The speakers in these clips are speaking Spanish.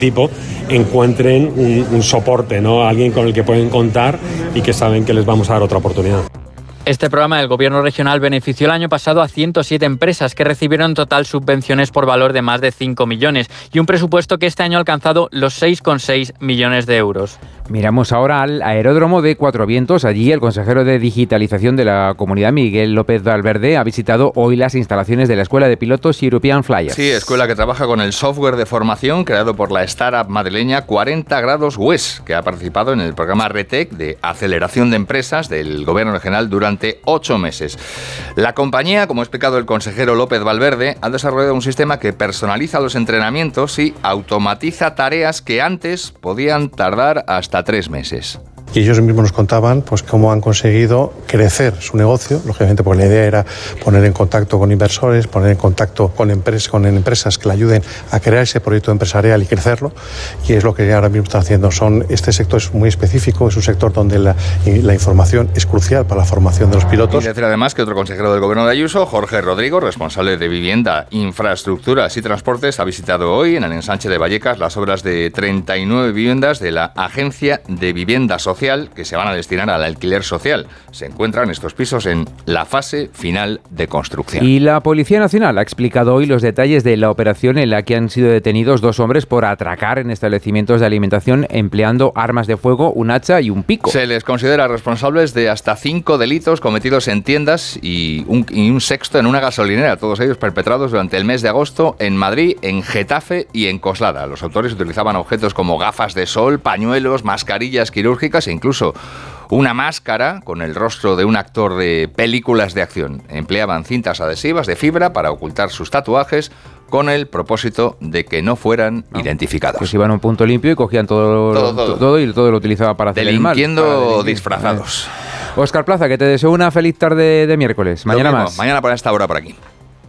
tipo encuentren un soporte, ¿no? Alguien con el que pueden contar y que saben que les vamos a dar otra oportunidad. Este programa del Gobierno regional benefició el año pasado a 107 empresas que recibieron en total subvenciones por valor de más de 5 millones y un presupuesto que este año ha alcanzado los 6,6 millones de euros. Miramos ahora al aeródromo de Cuatro Vientos. Allí el consejero de Digitalización de la Comunidad, Miguel López Valverde, ha visitado hoy las instalaciones de la Escuela de Pilotos European Flyers. Sí, escuela que trabaja con el software de formación creado por la startup madrileña 40 Grados WES, que ha participado en el programa RETEC de aceleración de empresas del Gobierno regional durante 8 meses. La compañía, como ha explicado el consejero López Valverde, ha desarrollado un sistema que personaliza los entrenamientos y automatiza tareas que antes podían tardar hasta 3 meses. Y ellos mismos nos contaban pues cómo han conseguido crecer su negocio, lógicamente porque la idea era poner en contacto con inversores, poner en contacto con empresas que le ayuden a crear ese proyecto empresarial y crecerlo, y es lo que ahora mismo están haciendo. Este sector es muy específico, es un sector donde la información es crucial para la formación de los pilotos. Y decir además que otro consejero del Gobierno de Ayuso, Jorge Rodrigo, responsable de Vivienda, Infraestructuras y Transportes, ha visitado hoy en el ensanche de Vallecas las obras de 39 viviendas de la Agencia de Vivienda Social que se van a destinar al alquiler social. Se encuentran estos pisos en la fase final de construcción. Y la Policía Nacional ha explicado hoy los detalles de la operación en la que han sido detenidos 2 hombres por atracar en establecimientos de alimentación empleando armas de fuego, un hacha y un pico. Se les considera responsables de hasta 5 delitos cometidos en tiendas y un sexto en una gasolinera, todos ellos perpetrados durante el mes de agosto en Madrid, en Getafe y en Coslada. Los autores utilizaban objetos como gafas de sol, pañuelos, mascarillas quirúrgicas e incluso una máscara con el rostro de un actor de películas de acción. Empleaban cintas adhesivas de fibra para ocultar sus tatuajes con el propósito de que no fueran identificados. Pues iban a un punto limpio y cogían todo y todo lo utilizaban para hacer el mal. Delinquiendo disfrazados. Óscar Plaza, que te deseo una feliz tarde de miércoles. Mañana más. Mañana por esta hora por aquí.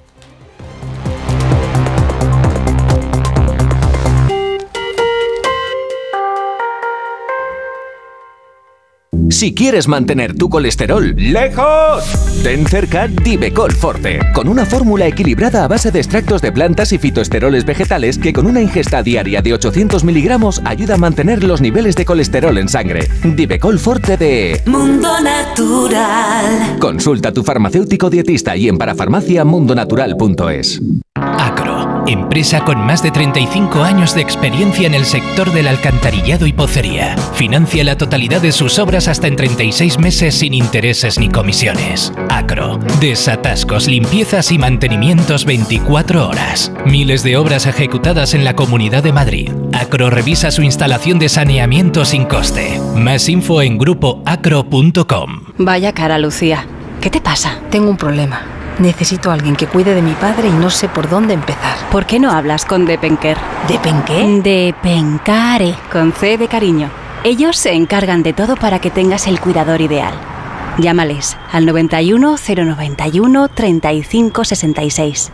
Si quieres mantener tu colesterol lejos, ten cerca Divecol Forte, con una fórmula equilibrada a base de extractos de plantas y fitoesteroles vegetales que con una ingesta diaria de 800 miligramos ayuda a mantener los niveles de colesterol en sangre. Divecol Forte de Mundo Natural. Consulta a tu farmacéutico dietista y en parafarmaciamundonatural.es. Acro, empresa con más de 35 años de experiencia en el sector del alcantarillado y pocería. Financia la totalidad de sus obras hasta en 36 meses sin intereses ni comisiones. Acro, desatascos, limpiezas y mantenimientos 24 horas. Miles de obras ejecutadas en la Comunidad de Madrid. Acro revisa su instalación de saneamiento sin coste. Más info en grupoacro.com. Vaya cara, Lucía. ¿Qué te pasa? Tengo un problema. Necesito a alguien que cuide de mi padre y no sé por dónde empezar. ¿Por qué no hablas con Depenker? ¿Depenqué? Depencare, con C de cariño. Ellos se encargan de todo para que tengas el cuidador ideal. Llámales al 91 091 35 66.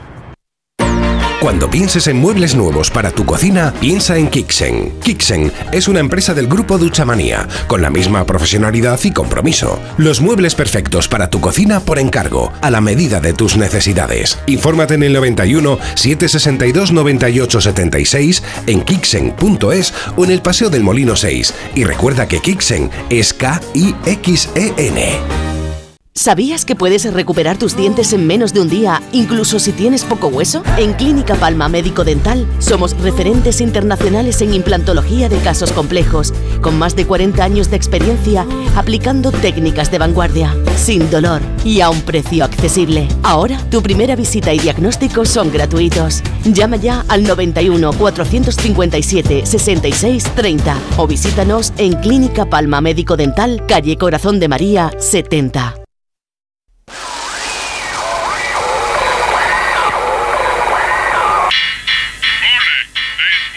Cuando pienses en muebles nuevos para tu cocina, piensa en Kixen. Kixen es una empresa del grupo Duchamanía, con la misma profesionalidad y compromiso. Los muebles perfectos para tu cocina por encargo, a la medida de tus necesidades. Infórmate en el 91 762 98 76, en Kixen.es o en el Paseo del Molino 6. Y recuerda que Kixen es K-I-X-E-N. ¿Sabías que puedes recuperar tus dientes en menos de un día, incluso si tienes poco hueso? En Clínica Palma Médico Dental somos referentes internacionales en implantología de casos complejos, con más de 40 años de experiencia aplicando técnicas de vanguardia, sin dolor y a un precio accesible. Ahora, tu primera visita y diagnóstico son gratuitos. Llama ya al 91 457 66 30 o visítanos en Clínica Palma Médico Dental, calle Corazón de María 70.